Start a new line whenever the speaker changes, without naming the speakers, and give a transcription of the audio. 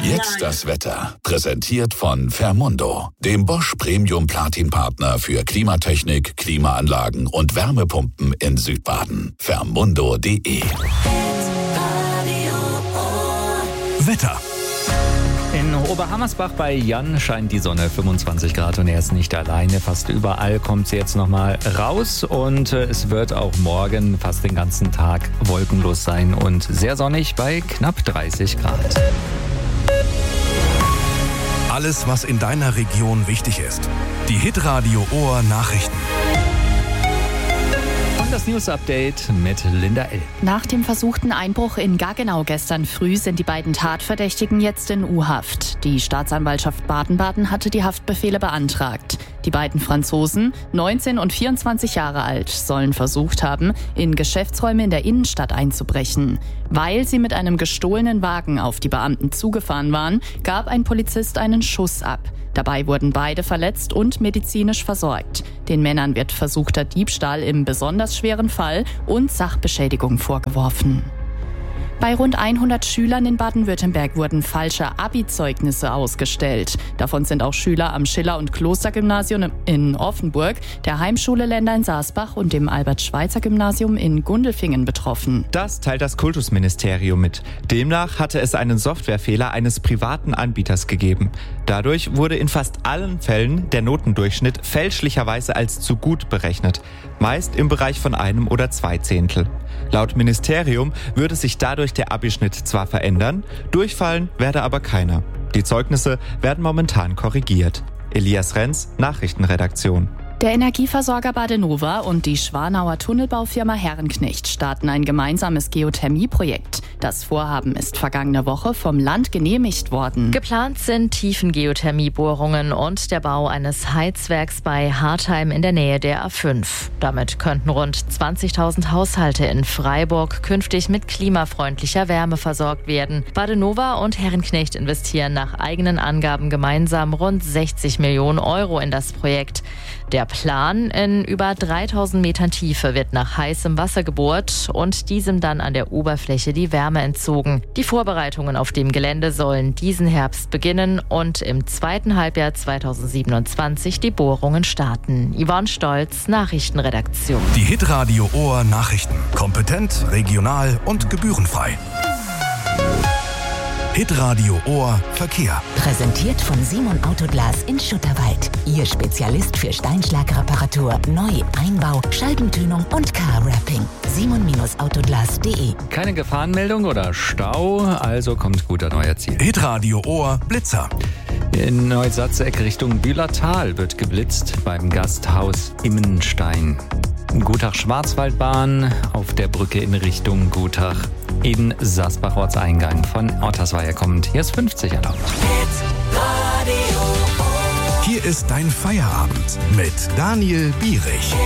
Jetzt das Wetter. Präsentiert von Fermundo, dem Bosch Premium Platin Partner für Klimatechnik, Klimaanlagen und Wärmepumpen in Südbaden. Fermundo.de.
Wetter.
In Oberhammersbach bei Jan scheint die Sonne, 25 Grad, und er ist nicht alleine. Fast überall kommt sie jetzt nochmal raus und es wird auch morgen fast den ganzen Tag wolkenlos sein und sehr sonnig bei knapp 30 Grad.
Alles, was in deiner Region wichtig ist. Die Hitradio Ohr Nachrichten.
Und das News-Update mit Linda L.
Nach dem versuchten Einbruch in Gaggenau gestern früh sind die beiden Tatverdächtigen jetzt in U-Haft. Die Staatsanwaltschaft Baden-Baden hatte die Haftbefehle beantragt. Die beiden Franzosen, 19 und 24 Jahre alt, sollen versucht haben, in Geschäftsräume in der Innenstadt einzubrechen. Weil sie mit einem gestohlenen Wagen auf die Beamten zugefahren waren, gab ein Polizist einen Schuss ab. Dabei wurden beide verletzt und medizinisch versorgt. Den Männern wird versuchter Diebstahl im besonders schweren Fall und Sachbeschädigung vorgeworfen. Bei rund 100 Schülern in Baden-Württemberg wurden falsche Abi-Zeugnisse ausgestellt. Davon sind auch Schüler am Schiller- und Klostergymnasium in Offenburg, der Heimschule Länder in Saasbach und dem Albert-Schweitzer-Gymnasium in Gundelfingen betroffen.
Das teilt das Kultusministerium mit. Demnach hatte es einen Softwarefehler eines privaten Anbieters gegeben. Dadurch wurde in fast allen Fällen der Notendurchschnitt fälschlicherweise als zu gut berechnet. Meist im Bereich von 1 oder 2 Zehntel. Laut Ministerium würde sich dadurch der Abischnitt zwar verändern, durchfallen werde aber keiner. Die Zeugnisse werden momentan korrigiert. Elias Renz, Nachrichtenredaktion.
Der Energieversorger Badenova und die Schwanauer Tunnelbaufirma Herrenknecht starten ein gemeinsames Geothermieprojekt. Das Vorhaben ist vergangene Woche vom Land genehmigt worden.
Geplant sind Tiefengeothermiebohrungen und der Bau eines Heizwerks bei Hartheim in der Nähe der A5. Damit könnten rund 20.000 Haushalte in Freiburg künftig mit klimafreundlicher Wärme versorgt werden. Badenova und Herrenknecht investieren nach eigenen Angaben gemeinsam rund 60 Millionen Euro in das Projekt. Der Plan: in über 3000 Metern Tiefe wird nach heißem Wasser gebohrt und diesem dann an der Oberfläche die Wärme entzogen. Die Vorbereitungen auf dem Gelände sollen diesen Herbst beginnen und im zweiten Halbjahr 2027 die Bohrungen starten. Yvonne Stolz, Nachrichtenredaktion.
Die Hitradio Ohr Nachrichten. Kompetent, regional und gebührenfrei. Hitradio Ohr Verkehr.
Präsentiert von Simon Autoglas in Schutterwald. Ihr Spezialist für Steinschlagreparatur, Neu-, Einbau, Scheibentönung und Car-Wrapping. simon-autoglas.de.
Keine Gefahrenmeldung oder Stau, also kommt guter neuer Ziel.
Hitradio Ohr Blitzer.
In Neusatzeck Richtung Bühlertal wird geblitzt beim Gasthaus Immenstein. Gutach-Schwarzwaldbahn auf der Brücke in Richtung Gutach. In Saasbach Ortseingang von Ottersweier kommt. Hier ist 50 erlaubt.
Hier ist dein Feierabend mit Daniel Bierich.